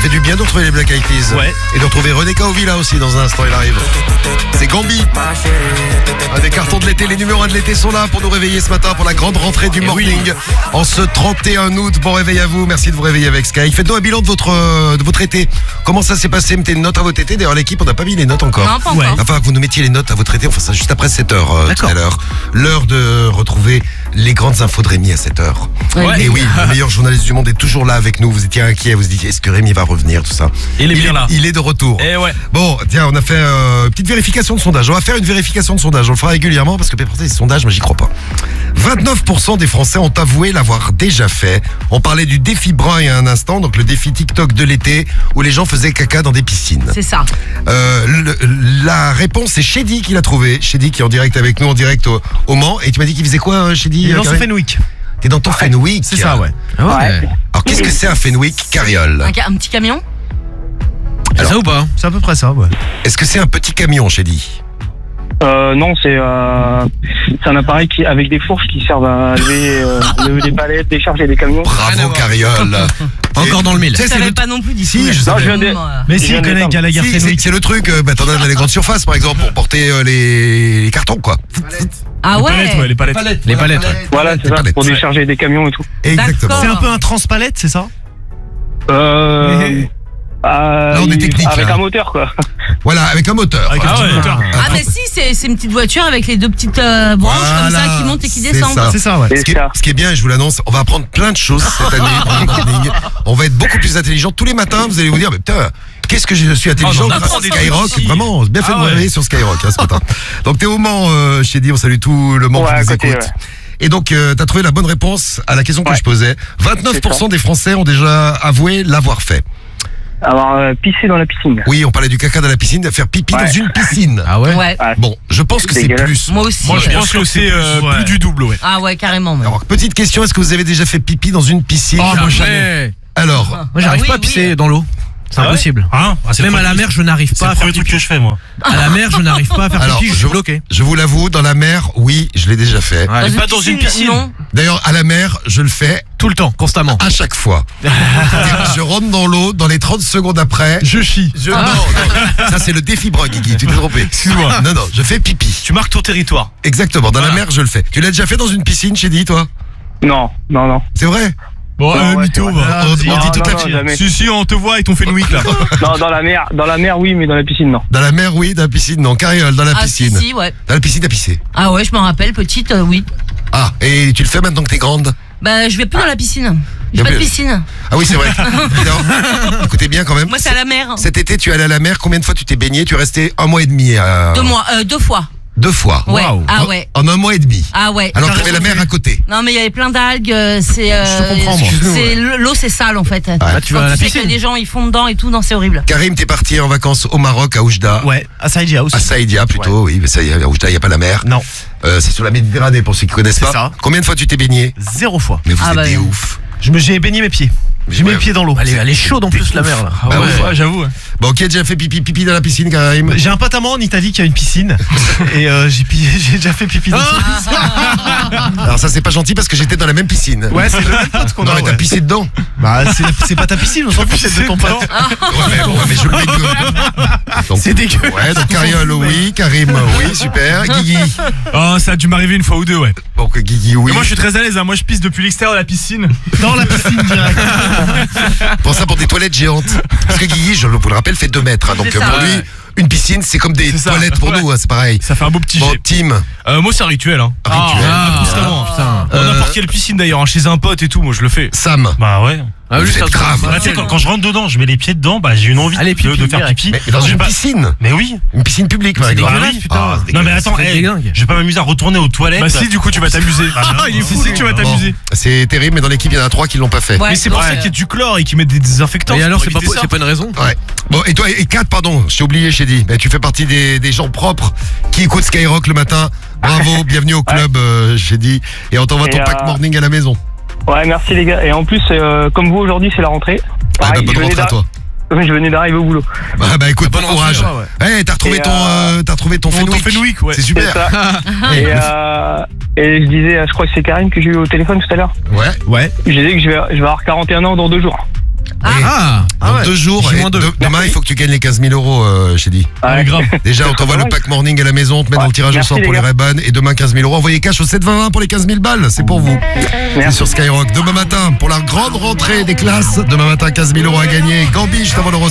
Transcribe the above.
fait du bien de retrouver les Black Eyed Peas. Ouais. Et de retrouver René Kaovi là aussi dans un instant, il arrive. C'est Gambi. Un des cartons de l'été, les numéros 1 de l'été sont là pour nous réveiller ce matin pour la grande rentrée du morning. En ce 31 août, bon réveil à vous, merci de vous réveiller avec Sky. Faites-nous un bilan de votre été. Comment ça s'est passé? Mettez une note à votre été. D'ailleurs l'équipe, on n'a pas mis les notes encore. Non, pas encore. Ouais. Enfin, vous nous mettiez les notes à votre été, on fait ça juste après 7h tout à l'heure. L'heure de retrouver les grandes infos de Rémi à 7h. Ouais. Et oui, le meilleur journaliste du monde est toujours là avec nous. Vous étiez inquiet, vous vous dites est-ce que Rémi va revenir, tout ça. Il est bien là. Il est de retour. Eh ouais. Bon, tiens, on a fait petite vérification de sondage. On va faire une vérification de sondage. On le fera régulièrement parce que ces sondages, moi j'y crois pas. 29% des Français ont avoué l'avoir déjà fait. On parlait du défi brun il y a un instant, donc le défi TikTok de l'été où les gens faisaient caca dans des piscines. C'est ça. La réponse c'est Shady qui l'a trouvé. Shady qui est en direct avec nous, en direct au Mans. Et tu m'as dit qu'il faisait quoi, Shady? Il est dans son Karim Fenwick. T'es dans ton Fenwick. C'est ça, ouais. Alors qu'est-ce que c'est un Fenwick, Cariole? Un petit camion. C'est ça ou pas? C'est à peu près ça, ouais. Est-ce que c'est un petit camion, Shady? Non, c'est un appareil avec des fourches qui servent à lever des palettes, décharger des camions. Bravo, Cariole. Encore dans le mille. Tu sais, Je c'est savais le... pas non plus du tout. Si, je Non, savais. je viens de- Mais Il si, vient il de connaît descendre. Gallagher Si, Fenwick. c'est le truc, t'en as dans les grandes surfaces par exemple pour porter les cartons quoi. Ah Les ouais. palettes, ouais, les palettes. Les palettes, ouais. Voilà, c'est Des ça, palettes, pour ouais. décharger des camions et tout. Exactement. D'accord. C'est un peu un transpalette, c'est ça? on est technique, avec là. un moteur, quoi. Voilà, avec un moteur. Avec un petit moteur. Ah mais si, c'est une petite voiture avec les deux petites branches comme Voilà, ça qui montent et qui c'est descendent. ça. C'est ça, ouais. C'est ça. Ce qui est bien, je vous l'annonce, on va apprendre plein de choses cette année dans le morning. On va être beaucoup plus intelligents tous les matins. Vous allez vous dire, mais putain, qu'est-ce que je suis intelligent on grâce apprend à des Skyrock. trucs ici. Vraiment, bien fait de Ah me ouais. réveiller sur Skyrock ce matin. Donc t'es au Mans, Shady, on salue tout le Mans Ouais, qui à nous côté, écoute. ouais. Et donc, t'as trouvé la bonne réponse à la question que Ouais. je posais. 29% des Français ont déjà avoué l'avoir fait. Avoir pissé dans la piscine. Oui, on parlait du caca dans la piscine, de faire pipi Ouais. dans une piscine. Ah ouais? Ouais. Ah, Bon, je pense que c'est Dégueulasse. plus. Moi aussi. Moi, je pense que c'est plus du double, ouais. Ah ouais, carrément. Même. Alors, petite question, est-ce que vous avez déjà fait pipi dans une piscine? moi, jamais. Alors, Moi, j'arrive Ah oui, pas à pisser oui. dans l'eau. C'est Ah ouais impossible. Hein? Ah, c'est Même le à la premier- mer, je n'arrive C'est pas le à faire premier truc pipi. que je fais, moi. À la mer, je n'arrive pas à faire Alors, pipi, je suis bloqué. je vous l'avoue, dans la mer, oui, je l'ai déjà fait. Ouais. Pas dans une piscine. Non. D'ailleurs, à la mer, je le fais Tout le temps, constamment. à chaque fois. Je rentre dans l'eau, dans les 30 secondes après. Je chie. Non, ça c'est le défi brun, Guigui, tu t'es trompé. Excuse-moi. Non, je fais pipi. Tu marques ton territoire. Exactement, dans la Voilà. mer, je le fais. Tu l'as déjà fait dans une piscine, Chédi, toi? Non. C'est vrai? Bon, Non, ouais, mytho, c'est va. On dit Non, tout à non, fait. jamais. Si, on te voit avec ton Fenwick, là. Non, dans la mer, oui, mais dans la piscine, non. Dans la mer, oui, dans la piscine, non. Cariole, dans la Ah si, piscine. si, ouais. Dans la piscine, t'as pissé. Ah ouais, je m'en rappelle, petite, oui. Ah, et tu le fais maintenant que t'es grande? Bah, je vais plus dans la piscine. J'ai Non, pas de mais- piscine. Ah oui, c'est vrai. Non, écoutez bien quand même. Moi, c'est à la mer. Cet été, tu es allé à la mer. Combien de fois tu t'es baigné? Tu es resté 1 mois et demi. 2 fois. 2 fois. Ouais. Waouh. Ah ouais. En 1 mois et demi. Ah ouais. Alors que t'avais la mer à côté. Non, mais il y avait plein d'algues. C'est. Je te comprends, moi. C'est l'eau, c'est sale en fait. Ah, tu Quand vas à la tu sais que piscine. les gens ils font dedans et tout, non, c'est horrible. Karim, t'es parti en vacances au Maroc, à Oujda. Ouais, à Saïdia aussi. À Saïdia plutôt, oui. Mais ça, à Oujda, il n'y a pas la mer. Non, C'est sur la Méditerranée pour ceux qui connaissent C'est pas. ça. Combien de fois tu t'es baigné? 0 fois. Mais vous Ah êtes bah des oui. ouf. J'ai baigné mes pieds. J'ai mis Ouais. les pieds dans l'eau. Elle est chaude en plus, la mer, là. Bah ouais. Ouais, j'avoue. Bon, qui a déjà fait pipi dans la piscine, Karim? J'ai un pote à moi en Italie qui a une piscine. Et j'ai déjà fait pipi dans sa piscine. Alors ça, c'est pas gentil parce que j'étais dans la même piscine. Ouais, c'est le même pote qu'on Non, a. mais t'as ouais. pissé dedans. Bah, c'est pas ta piscine, on s'en fout, c'est de ton pote. Ouais, mais je le mets que... Donc, C'est dégueu. Ouais, donc Cariole, oui. Karim, oui, super. Guigui. Oh, ça a dû m'arriver une fois ou deux, ouais. Donc Guigui, oui. Mais moi, je suis très à l'aise, hein. Moi, je pisse depuis l'extérieur de la piscine. Dans la piscine direct. Pour ça, pour des toilettes géantes. Parce que Guigui, je vous le rappelle, fait 2 mètres. Hein, donc C'est ça. pour lui, une piscine, c'est comme des C'est ça. toilettes pour Ouais. nous, hein, c'est pareil. Ça fait un beau petit Bon, jet. Tim, Moi, c'est un rituel, hein. rituel. Constamment. putain. Dans n'importe quelle piscine d'ailleurs, hein, chez un pote et tout, moi je le fais. Sam, Bah ouais. Ah oui, vous ça, êtes ça, grave. ça, Bah, tu sais, quand je rentre dedans, je mets les pieds dedans, bah j'ai une envie Allez, pipi, de faire direct. pipi. mais dans Je vais une pas- piscine. Mais oui. Une piscine publique, par C'est exemple. dégueulasse, oui. putain. Ah, c'est Non mais dégueulasse. attends, C'est dingue. je vais pas m'amuser à retourner aux toilettes. Bah si, du coup, tu vas t'amuser. Il est fou, Si, tu vas Bon, t'amuser. c'est terrible, mais dans l'équipe, il y en a 3 qui l'ont pas fait. Ouais. Mais c'est pour ça qu'il y a du chlore et qu'ils mettent des désinfectants. Et alors, pour c'est pas, éviter ça. c'est pas une raison? Ouais. Bon, et toi, et Kat, pardon, je t'ai oublié, j'ai dit. Mais tu fais partie des gens propres qui écoutent Skyrock le matin. Bravo, bienvenue au club, j'ai dit. Et on t'envoie Et, ton pack morning à la maison. Ouais, merci les gars. Et en plus, comme vous aujourd'hui, c'est la rentrée. Ah, Pareil, bonne rentrée à toi. je venais d'arriver au boulot. Bah écoute, bon courage. rentrée, T'as retrouvé Et, t'as retrouvé ton Ton Fenwick. Fenwick, ouais. C'est C'est super. ça. et je disais, je crois que c'est Karim que j'ai eu au téléphone tout à l'heure. Ouais. Ouais. Je disais que je vais avoir 41 ans dans 2 jours. Dans 2 jours, J'ai et moins deux. demain il faut que tu gagnes les 15 000 euros, Chédi. Ouais. grave. Déjà, on t'envoie le pack morning à la maison, on te met dans le tirage au Merci, sort pour les les gars. Ray-Ban et demain 15 000 euros. Envoyez cash au 720 pour les 15 000 balles, c'est pour vous. C'est Merci. sur Skyrock. Demain matin, pour la grande rentrée des classes, demain matin 15 000 euros à gagner. Gambi, je t'envoie le